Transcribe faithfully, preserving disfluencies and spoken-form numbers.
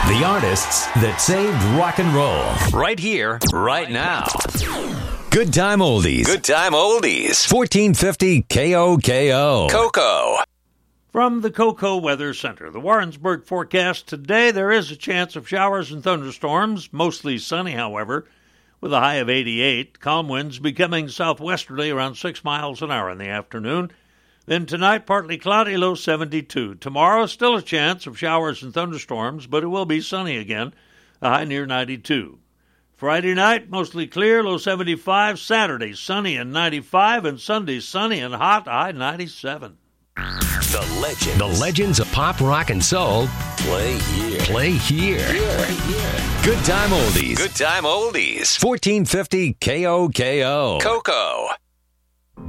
The artists that saved rock and roll. Right here, right now. Good Time Oldies. Good Time Oldies. fourteen fifty K O K O. Coco. From the Coco Weather Center, the Warrensburg forecast today, there is a chance of showers and thunderstorms, mostly sunny, however, with a high of eighty-eight. Calm winds becoming southwesterly around six miles an hour in the afternoon. Then tonight, partly cloudy, low seventy-two. Tomorrow, still a chance of showers and thunderstorms, but it will be sunny again, a high near ninety-two. Friday night, mostly clear, low seventy-five. Saturday, sunny and ninety-five, and Sunday, sunny and hot, high ninety-seven. The legends. The legends of pop, rock, and soul play here. Play here. Here. here. Good Time Oldies. Good Time Oldies. fourteen fifty K O K O. Coco.